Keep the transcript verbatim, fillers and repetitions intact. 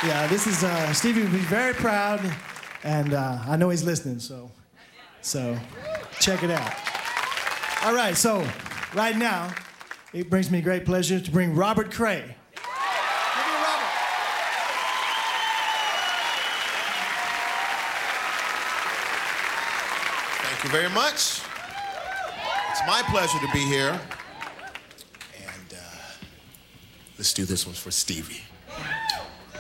Yeah, this is, uh, Stevie would be very proud, and uh, I know he's listening, so, so check it out. All right, so right now, it brings me great pleasure to bring Robert Cray. Thank you very much. It's my pleasure to be here. And uh, let's do this one for Stevie.